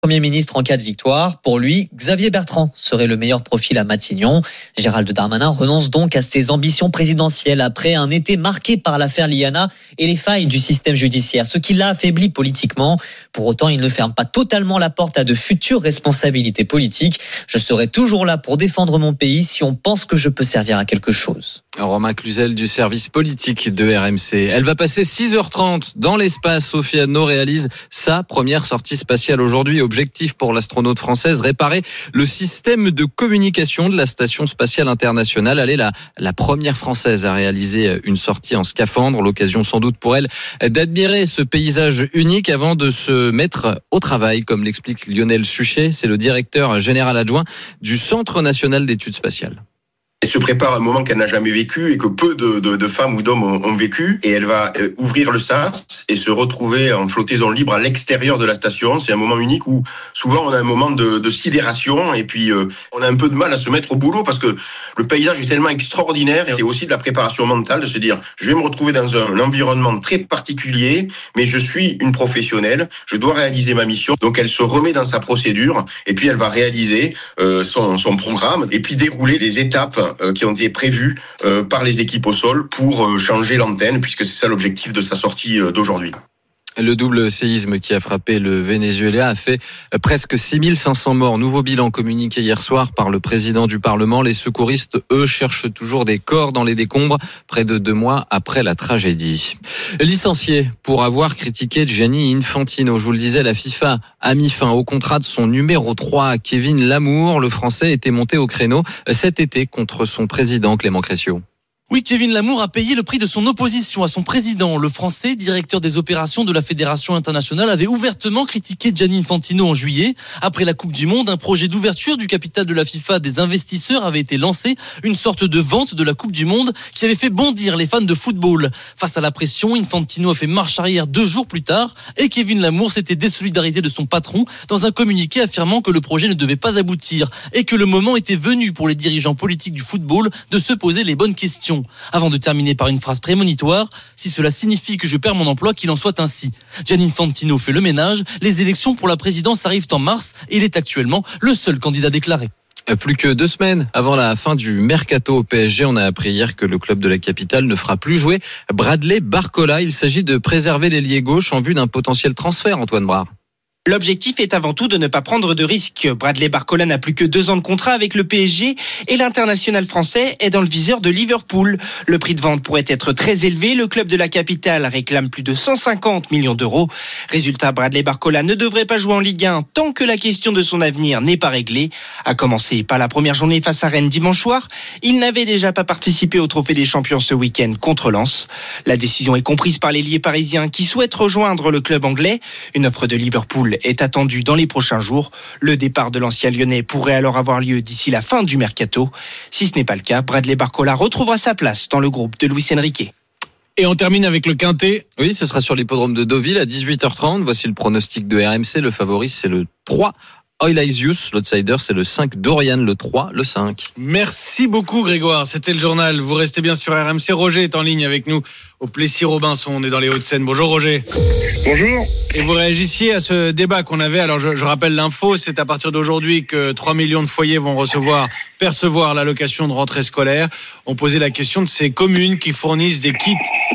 Premier ministre en cas de victoire. Pour lui, Xavier Bertrand serait le meilleur profil à Matignon. Gérald Darmanin renonce donc à ses ambitions présidentielles après un été marqué par l'affaire Liana et les failles du système judiciaire, ce qui l'a affaibli politiquement. Pour autant, il ne ferme pas totalement la porte à de futures responsabilités politiques. Je serai toujours là pour défendre mon pays si on pense que je peux servir à quelque chose. Romain Cluzel du service politique de RMC. Elle va passer 6h30 dans l'espace. Sophie Anneau réalise sa première sortie spatiale aujourd'hui. Objectif pour l'astronaute française, réparer le système de communication de la Station spatiale internationale. Elle est la première française à réaliser une sortie en scaphandre. L'occasion sans doute pour elle d'admirer ce paysage unique avant de se mettre au travail, comme l'explique Lionel Suchet. C'est le directeur général adjoint du Centre national d'études spatiales. Elle se prépare à un moment qu'elle n'a jamais vécu et que peu de femmes ou d'hommes ont vécu. Et elle va ouvrir le sas et se retrouver en flottaison libre à l'extérieur de la station. C'est un moment unique où souvent on a un moment de sidération et puis on a un peu de mal à se mettre au boulot parce que le paysage est tellement extraordinaire et c'est aussi de la préparation mentale de se dire je vais me retrouver dans un environnement très particulier mais je suis une professionnelle, je dois réaliser ma mission. Donc elle se remet dans sa procédure et puis elle va réaliser son programme et puis dérouler les étapes qui ont été prévues par les équipes au sol pour changer l'antenne, puisque c'est ça l'objectif de sa sortie d'aujourd'hui. Le double séisme qui a frappé le Venezuela a fait presque 6500 morts. Nouveau bilan communiqué hier soir par le président du Parlement. Les secouristes, eux, cherchent toujours des corps dans les décombres près de 2 mois après la tragédie. Licencié pour avoir critiqué Gianni Infantino. Je vous le disais, la FIFA a mis fin au contrat de son numéro 3, Kevin Lamour. Le Français était monté au créneau cet été contre son président Clément Cressiot. Oui, Kevin Lamour a payé le prix de son opposition à son président. Le Français, directeur des opérations de la Fédération internationale, avait ouvertement critiqué Gianni Infantino en juillet. Après la Coupe du Monde, un projet d'ouverture du capital de la FIFA des investisseurs avait été lancé, une sorte de vente de la Coupe du Monde qui avait fait bondir les fans de football. Face à la pression, Infantino a fait marche arrière 2 jours plus tard et Kevin Lamour s'était désolidarisé de son patron dans un communiqué affirmant que le projet ne devait pas aboutir et que le moment était venu pour les dirigeants politiques du football de se poser les bonnes questions. Avant de terminer par une phrase prémonitoire, si cela signifie que je perds mon emploi, qu'il en soit ainsi. Gianni Infantino fait le ménage, les élections pour la présidence arrivent en mars et il est actuellement le seul candidat déclaré. Plus que 2 semaines avant la fin du mercato au PSG, on a appris hier que le club de la capitale ne fera plus jouer Bradley Barcola. Il s'agit de préserver l'ailier gauche en vue d'un potentiel transfert, Antoine Brard. L'objectif est avant tout de ne pas prendre de risques. Bradley Barcola n'a plus que 2 ans de contrat avec le PSG et l'international français est dans le viseur de Liverpool. Le prix de vente pourrait être très élevé. Le club de la capitale réclame plus de 150 millions d'euros. Résultat, Bradley Barcola ne devrait pas jouer en Ligue 1 tant que la question de son avenir n'est pas réglée. À commencer par la première journée face à Rennes dimanche soir, il n'avait déjà pas participé au Trophée des Champions ce week-end contre Lens. La décision est comprise par l'ailier parisien qui souhaite rejoindre le club anglais. Une offre de Liverpool est attendu dans les prochains jours. Le départ de l'ancien Lyonnais pourrait alors avoir lieu d'ici la fin du mercato. Si ce n'est pas le cas, Bradley Barcola retrouvera sa place dans le groupe de Luis Enrique. Et on termine avec le quintet. Oui, ce sera sur l'hippodrome de Deauville à 18h30. Voici le pronostic de RMC. Le favori, c'est le 3. Oilisius, l'outsider, c'est le 5. Dorian, le 3, le 5. Merci beaucoup Grégoire, c'était le journal. Vous restez bien sur RMC. Roger est en ligne avec nous au Plessis-Robinson. On est dans les Hauts-de-Seine. Bonjour Roger. Bonjour. Et vous réagissiez à ce débat qu'on avait. Alors je rappelle l'info, c'est à partir d'aujourd'hui que 3 millions de foyers vont percevoir l'allocation de rentrée scolaire. On posait la question de ces communes qui fournissent des kits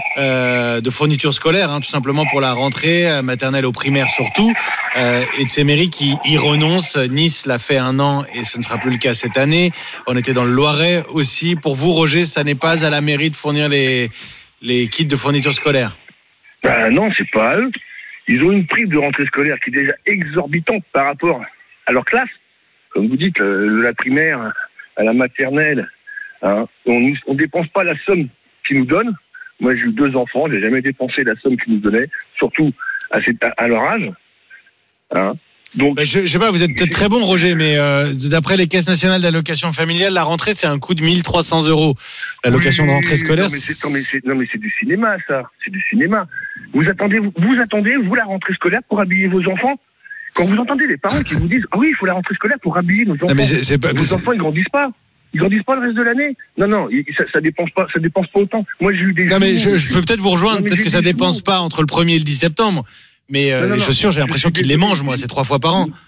de fourniture scolaire, tout simplement pour la rentrée maternelle au primaire surtout, et de ces mairies qui y renoncent. Nice l'a fait 1 an et ce ne sera plus le cas cette année. On était dans le Loiret aussi. Pour vous, Roger, ça n'est pas à la mairie de fournir les kits de fourniture scolaire? Non, c'est pas à eux. Ils ont une prime de rentrée scolaire qui est déjà exorbitante par rapport à leur classe. Comme vous dites, de la primaire à la maternelle, on dépense pas la somme qu'ils nous donnent. Moi, j'ai eu 2 enfants, j'ai jamais dépensé la somme qu'ils nous donnaient, surtout à leur âge. Donc, je sais pas, vous êtes peut-être très bon Roger, mais d'après les caisses nationales d'allocation familiale, la rentrée c'est un coût de 1 300 €. L'allocation de rentrée scolaire. Non mais c'est du cinéma ça, c'est du cinéma. Vous attendez vous la rentrée scolaire pour habiller vos enfants? Quand vous entendez les parents qui vous disent oui, il faut la rentrée scolaire pour habiller nos enfants. Vos enfants ils grandissent pas. Ils grandissent pas le reste de l'année. Non, ça dépense pas autant. Moi j'ai eu des. Non mais je peux peut-être vous rejoindre, peut-être que ça dépense pas entre le 1er et le 10 septembre. Mais les chaussures, j'ai l'impression qu'ils les mangent, moi, c'est 3 fois par an.